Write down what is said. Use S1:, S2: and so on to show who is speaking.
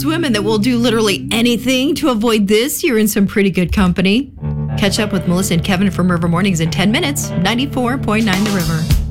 S1: those women that will do literally anything to avoid this, you're in some pretty good company. Catch up with Melissa and Kevin from River Mornings in 10 minutes. 94.9 The River.